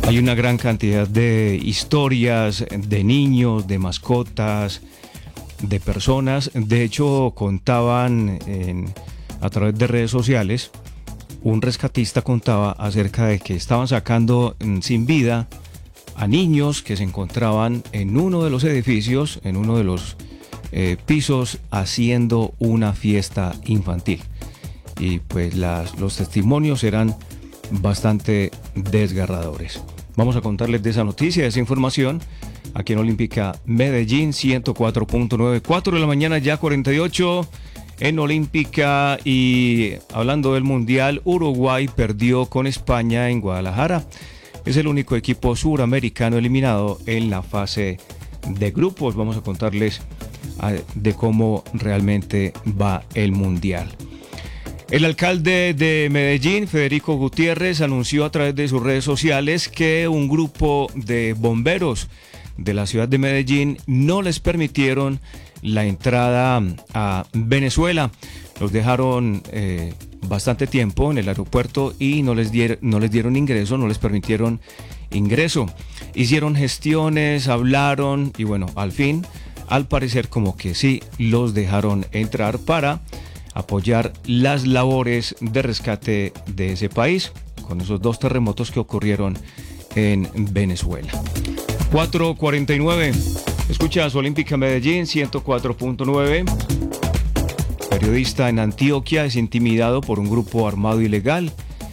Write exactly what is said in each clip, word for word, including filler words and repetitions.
Hay una gran cantidad de historias de niños, de mascotas, de personas. De hecho, contaban en, a través de redes sociales, un rescatista contaba acerca de que estaban sacando sin vida a niños que se encontraban en uno de los edificios, en uno de los eh, pisos, haciendo una fiesta infantil. Y pues las, los testimonios eran bastante desgarradores. Vamos a contarles de esa noticia, de esa información, aquí en Olímpica Medellín, ciento cuatro punto nueve, cuatro de la mañana, ya cuarenta y ocho en Olímpica. Y hablando del Mundial, Uruguay perdió con España en Guadalajara. Es el único equipo suramericano eliminado en la fase de grupos. Vamos a contarles de cómo realmente va el Mundial. El alcalde de Medellín, Federico Gutiérrez, anunció a través de sus redes sociales que un grupo de bomberos de la ciudad de Medellín no les permitieron la entrada a Venezuela. Los dejaron eh, bastante tiempo en el aeropuerto y no les, dier, no les dieron ingreso, no les permitieron ingreso. Hicieron gestiones, hablaron y bueno, al fin, al parecer como que sí, los dejaron entrar para apoyar las labores de rescate de ese país con esos dos terremotos que ocurrieron en Venezuela. cuatro cuarenta y nueve. Escuchas Olímpica Medellín, ciento cuatro punto nueve. Periodista en Antioquia es intimidado por un grupo armado ilegal.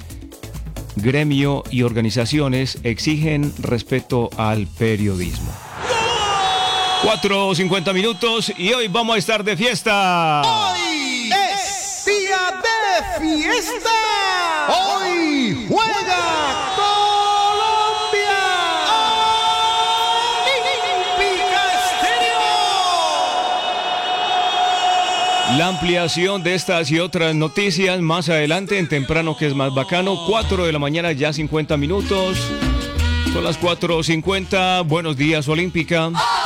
Gremio y organizaciones exigen respeto al periodismo. cuatro cincuenta minutos y hoy vamos a estar de fiesta. ¡Hoy es día de fiesta! ¡Hoy juega Colombia! ¡Olímpica Estéreo! La ampliación de estas y otras noticias más adelante en Temprano que es más bacano. cuatro de la mañana, ya cincuenta minutos. Son las cuatro cincuenta. Buenos días, Olímpica.